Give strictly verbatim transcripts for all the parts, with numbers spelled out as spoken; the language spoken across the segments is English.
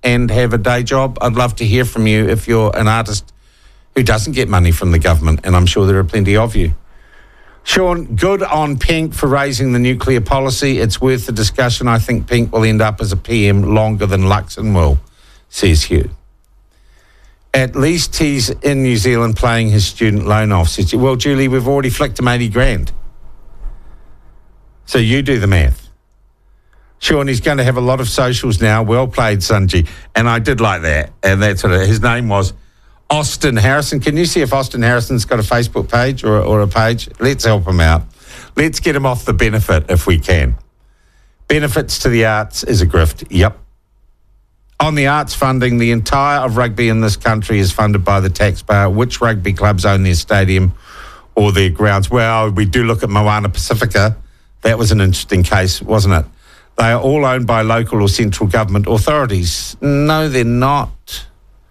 and have a day job, I'd love to hear from you if you're an artist who doesn't get money from the government, and I'm sure there are plenty of you. Sean, good on Pink for raising the nuclear policy. It's worth the discussion. I think Pink will end up as a P M longer than Luxon will, says Hugh. At least he's in New Zealand paying his student loan off, says you. Well, Julie, we've already flicked him eighty grand. So you do the math. Sean, he's going to have a lot of socials now. Well played, Sanji. And I did like that. And that's what it, his name was Austin Harrison. Can you see if Austin Harrison's got a Facebook page or, or a page? Let's help him out. Let's get him off the benefit if we can. Benefits to the arts is a grift. Yep. On the arts funding, the entire of rugby in this country is funded by the taxpayer. Which rugby clubs own their stadium or their grounds? Well, we do look at Moana Pacifica. That was an interesting case, wasn't it? They are all owned by local or central government authorities. No, they're not.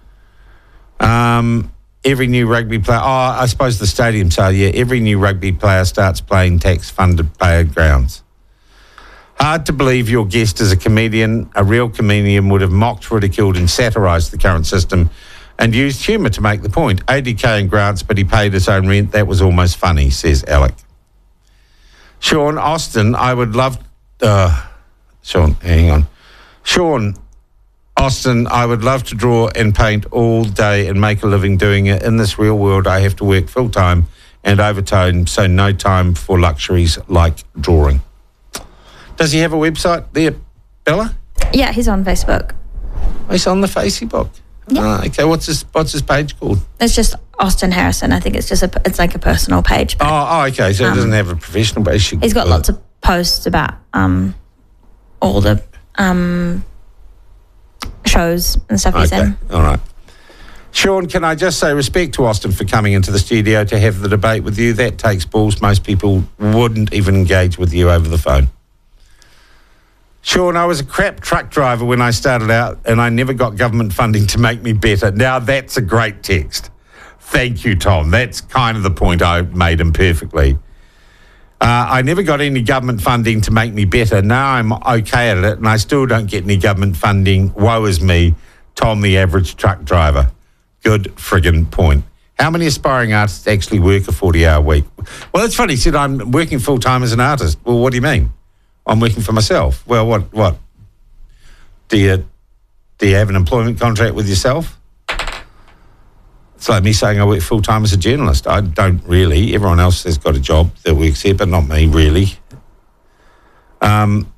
Um, every new rugby player, oh, I suppose the stadiums are, yeah. Every new rugby player starts playing tax-funded player grounds. Hard to believe your guest is a comedian. A real comedian would have mocked, ridiculed and satirised the current system and used humour to make the point. eighty K in grants, but he paid his own rent. That was almost funny, says Alec. Sean Austin, I would love... Uh, Sean, hang on. Sean Austin, I would love to draw and paint all day and make a living doing it. In this real world, I have to work full-time and overtime, so no time for luxuries like drawing. Does he have a website there, Bella? Yeah, he's on Facebook. Oh, he's on the Facebook. Yeah. Ah, okay, what's his what's his page called? It's just Austin Harrison. I think it's just a it's like a personal page. But, oh, oh, okay. So um, he doesn't have a professional page. He's got lots of posts about um all the um shows and stuff he's okay. in. All right. Sean, can I just say respect to Austin for coming into the studio to have the debate with you? That takes balls. Most people wouldn't even engage with you over the phone. Sean, I was a crap truck driver when I started out and I never got government funding to make me better. Now, that's a great text. Thank you, Tom. That's kind of the point I made imperfectly. Uh, I never got any government funding to make me better. Now I'm okay at it and I still don't get any government funding. Woe is me, Tom, the average truck driver. Good friggin' point. How many aspiring artists actually work a forty-hour week? Well, it's funny. He said, I'm working full-time as an artist. Well, what do you mean? I'm working for myself. Well, what? What? Do you do you have an employment contract with yourself? It's like me saying I work full time as a journalist. I don't really. Everyone else has got a job that works here, but not me really. Um,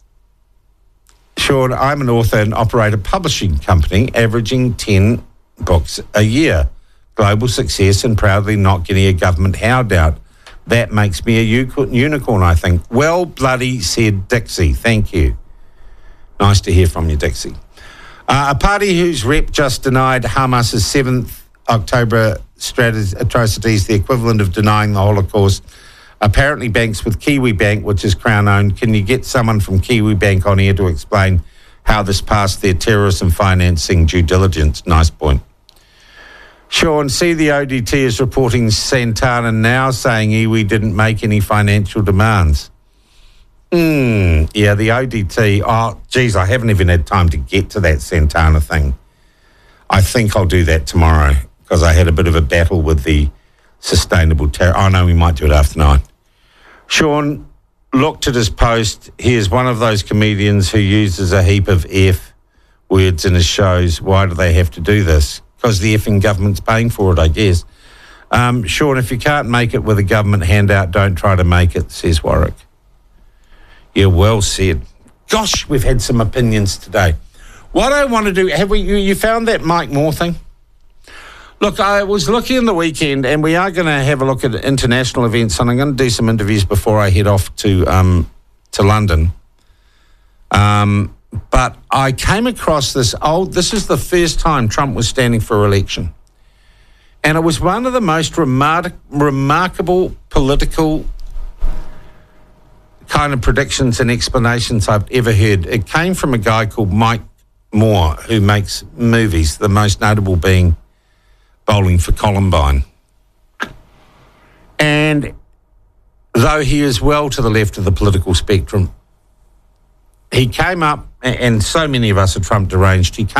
Sean, I'm an author and operate a publishing company, averaging ten books a year. Global success and proudly not getting a government handout. That makes me a unicorn, I think. Well bloody said Dixie. Thank you. Nice to hear from you, Dixie. Uh, a party whose rep just denied Hamas's seventh October atrocities, the equivalent of denying the Holocaust, apparently banks with Kiwi Bank, which is Crown-owned. Can you get someone from Kiwi Bank on here to explain how this passed their terrorism financing due diligence? Nice point. Sean, see the O D T is reporting Santana now saying iwi didn't make any financial demands. Hmm, yeah, the O D T, oh, geez, I haven't even had time to get to that Santana thing. I think I'll do that tomorrow because I had a bit of a battle with the sustainable terror. Oh, no, we might do it after nine. Sean looked at his post. He is one of those comedians who uses a heap of F words in his shows. Why do they have to do this? Because the effing government's paying for it, I guess. Um, Sean, if you can't make it with a government handout, don't try to make it, says Warwick. Yeah, well said. Gosh, we've had some opinions today. What I want to do, have we? You, you found that Mike Moore thing? Look, I was looking in the weekend, and we are going to have a look at international events, and I'm going to do some interviews before I head off to um, to London. Um. But I came across this old, this is the first time Trump was standing for election. And it was one of the most remar- remarkable political kind of predictions and explanations I've ever heard. It came from a guy called Mike Moore, who makes movies, the most notable being Bowling for Columbine. And though he is well to the left of the political spectrum, he came up, and so many of us are Trump deranged, he came